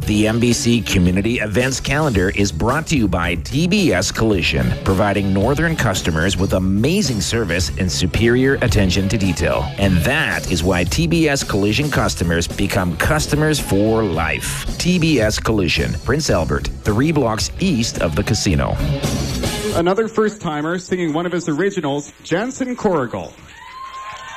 The MBC Community Events Calendar is brought to you by TBS Collision, providing northern customers with amazing service and superior attention to detail. And that is why TBS Collision customers become customers for life. TBS Collision, Prince Albert, 3 blocks east of the casino. Another first-timer singing one of his originals, Jansen Corrigal.